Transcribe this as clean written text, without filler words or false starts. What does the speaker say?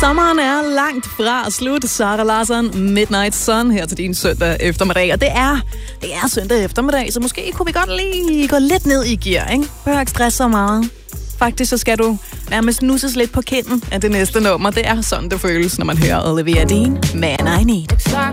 Sommeren er langt fra at slutte. Sara Larsson, Midnight Sun, her til din søndag eftermiddag. Og det er søndag eftermiddag, så måske kunne vi godt lige gå lidt ned i gear, ikke? Behøver ikke stresse så meget. Faktisk så skal du nærmest nusses lidt på kinden af det næste nummer. Det er sådan, det føles, når man hører Olivia Dean, Man I Need.